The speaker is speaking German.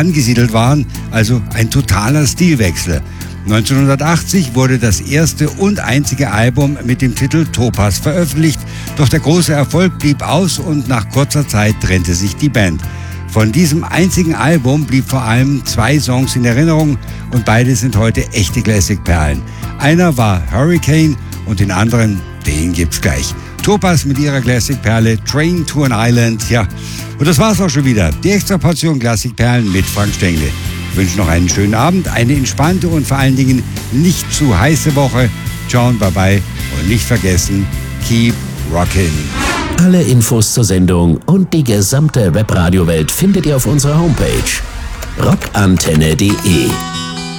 angesiedelt waren, also ein totaler Stilwechsel. 1980 wurde das erste und einzige Album mit dem Titel Topaz veröffentlicht, doch der große Erfolg blieb aus und nach kurzer Zeit trennte sich die Band. Von diesem einzigen Album blieb vor allem 2 Songs in Erinnerung und beide sind heute echte Classic-Perlen. Einer war Hurricane und den anderen, den gibt's gleich. Topaz mit ihrer Classic-Perle Train to an Island, ja. Und das war's auch schon wieder. Die extra Portion Classic-Perlen mit Frank Stengel. Ich wünsche noch einen schönen Abend, eine entspannte und vor allen Dingen nicht zu heiße Woche. Ciao und bye-bye und nicht vergessen, keep rockin'. Alle Infos zur Sendung und die gesamte Webradio-Welt findet ihr auf unserer Homepage rockantenne.de.